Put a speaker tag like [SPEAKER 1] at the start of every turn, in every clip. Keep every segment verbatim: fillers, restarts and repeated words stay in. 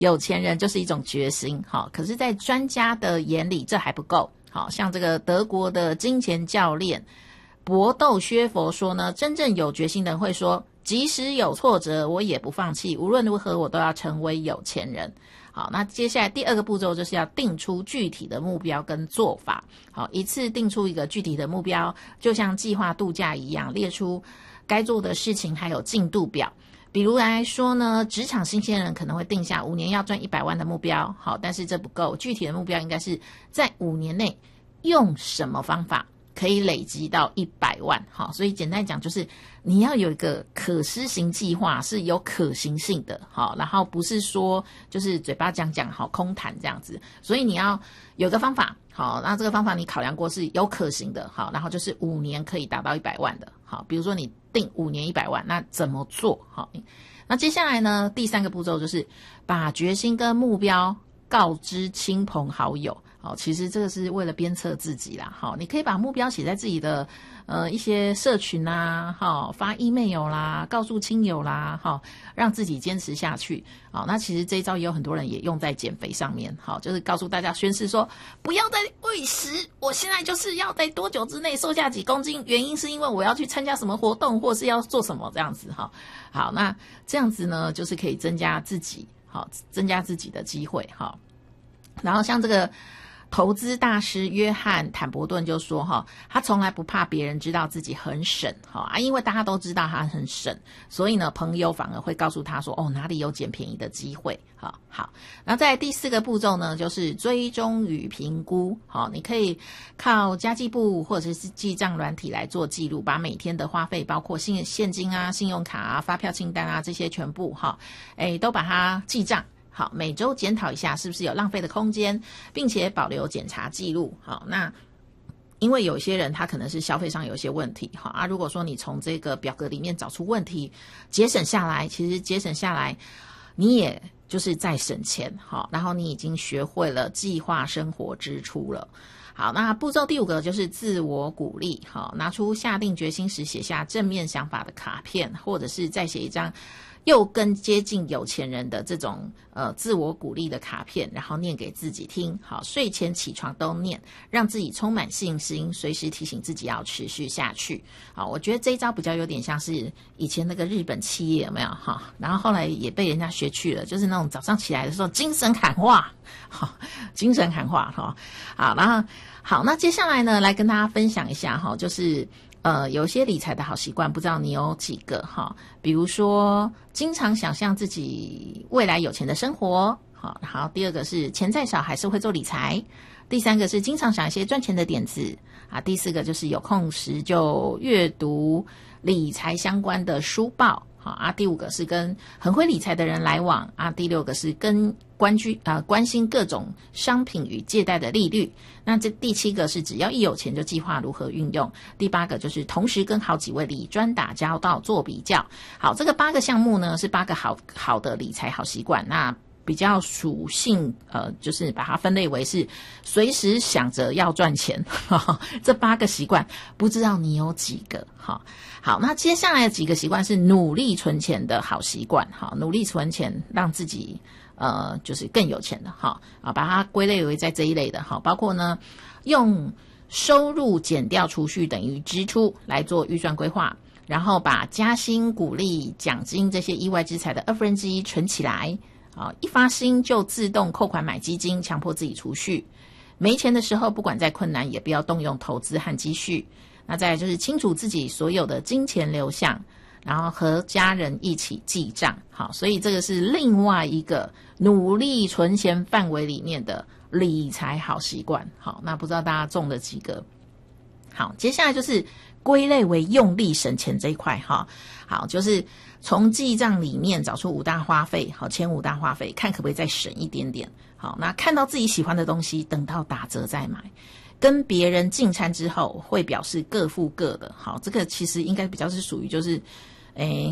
[SPEAKER 1] 有钱人就是一种决心，好，可是在专家的眼里这还不够，好，像这个德国的金钱教练搏斗薛佛说呢，真正有决心的人会说，即使有挫折我也不放弃，无论如何我都要成为有钱人。好，那接下来第二个步骤就是要定出具体的目标跟做法，好，一次定出一个具体的目标，就像计划度假一样，列出该做的事情还有进度表。比如来说呢，职场新鲜人可能会定下五年要赚一百万的目标，好，但是这不够，具体的目标应该是在五年内用什么方法可以累积到一百万，好，所以简单讲就是你要有一个可施行计划，是有可行性的，好，然后不是说就是嘴巴讲讲好空谈这样子，所以你要有个方法，好，那这个方法你考量过是有可行的，好，然后就是五年可以达到一百万的，好，比如说你定五年一百万，那怎么做？好，那接下来呢，第三个步骤就是把决心跟目标告知亲朋好友。好，其实这个是为了鞭策自己啦。好，你可以把目标写在自己的呃一些社群啦，好，发 email 啦，告诉亲友啦，好，让自己坚持下去。好，那其实这一招也有很多人也用在减肥上面。好，就是告诉大家宣誓说，不要再喂食，我现在就是要在多久之内瘦下几公斤，原因是因为我要去参加什么活动，或是要做什么这样子。哈，好，那这样子呢，就是可以增加自己，好，增加自己的机会。好，然后像这个投资大师约翰坦伯顿就说哈，他从来不怕别人知道自己很省哈啊，因为大家都知道他很省，所以呢，朋友反而会告诉他说，哦，哪里有捡便宜的机会。好，好，然后在第四个步骤呢，就是追踪与评估。好，你可以靠家计簿或者是记账软体来做记录，把每天的花费，包括现现金啊、信用卡啊、发票清单啊这些全部哈，哎，都把它记账。好，每周检讨一下是不是有浪费的空间，并且保留检查记录。好，那因为有些人他可能是消费上有一些问题，好啊，如果说你从这个表格里面找出问题，节省下来，其实节省下来，你也就是在省钱，好，然后你已经学会了计划生活支出了。好，那步骤第五个就是自我鼓励，好，拿出下定决心时写下正面想法的卡片，或者是再写一张又更接近有钱人的这种呃自我鼓励的卡片，然后念给自己听。好，睡前起床都念，让自己充满信心，随时提醒自己要持续下去。好，我觉得这一招比较有点像是以前那个日本企业有没有哈？然后后来也被人家学去了，就是那种早上起来的时候精神喊话，好，精神喊话哈。好，然后好，那接下来呢，来跟大家分享一下哈，就是呃，有些理财的好习惯，不知道你有几个哈？比如说，经常想象自己未来有钱的生活，好，好。第二个是钱再少还是会做理财，第三个是经常想一些赚钱的点子啊，第四个就是有空时就阅读理财相关的书报。好啊，第五个是跟很会理财的人来往啊，第六个是跟关居啊、呃、关心各种商品与借贷的利率。那这第七个是只要一有钱就计划如何运用。第八个就是同时跟好几位理专打交道做比较。好，这个八个项目呢是八个好好的理财好习惯。那比较属性呃，就是把它分类为是随时想着要赚钱。这八个习惯，不知道你有几个？好，好，那接下来的几个习惯是努力存钱的好习惯。好，努力存钱，让自己呃就是更有钱的。好啊，把它归类为在这一类的。好，包括呢用收入减掉储蓄等于支出来做预算规划，然后把加薪、鼓励、奖金这些意外之财的二分之一存起来。啊，一发薪就自动扣款买基金，强迫自己储蓄。没钱的时候，不管再困难，也不要动用投资和积蓄。那再来就是清楚自己所有的金钱流向，然后和家人一起记账。好，所以这个是另外一个努力存钱范围里面的理财好习惯。好，那不知道大家中了几个？好，接下来就是归类为用力省钱这一块哈。好，就是从记账里面找出五大花费，好，前五大花费，看可不可以再省一点点。好，那看到自己喜欢的东西，等到打折再买。跟别人进餐之后，会表示各付各的。好，这个其实应该比较是属于就是，诶，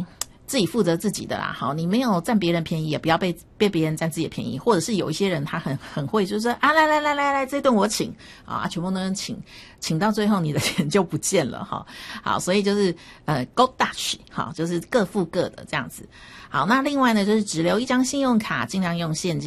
[SPEAKER 1] 自己负责自己的啦，好，你没有占别人便宜，也不要被被别人占自己的便宜，或者是有一些人他很很会，就是说啊，来来来来来，这顿我请啊，全部都能请，请到最后你的钱就不见了哈。好，所以就是呃 ，go Dutch， 好，就是各付各的这样子。好，那另外呢，就是只留一张信用卡，尽量用现金。